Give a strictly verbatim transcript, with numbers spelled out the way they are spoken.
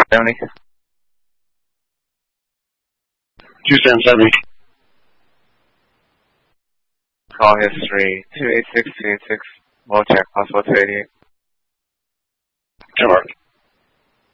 seventy. two seven seventy. Call history two eight six two eight six. We'll check possible two eighty-eight. Ten mark.